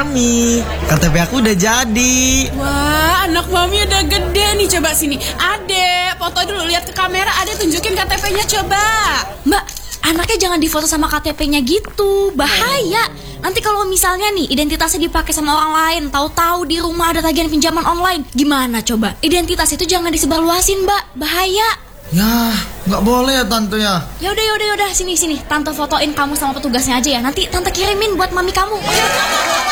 Mami. KTP aku udah jadi. Wah, anak Mami udah gede nih. Coba sini. Adek, foto dulu, lihat ke kamera. Adek tunjukin KTP-nya coba. Mbak, anaknya jangan difoto sama KTP-nya gitu. Bahaya. Nanti kalau misalnya nih identitasnya dipakai sama orang lain, tahu-tahu di rumah ada tagihan pinjaman online, gimana coba? Identitas itu jangan disebarluasin, Mbak. Bahaya. Ya, nggak boleh ya tante ya. Yaudah, sini. Tante fotoin kamu sama petugasnya aja ya. Nanti tante kirimin buat mami kamu.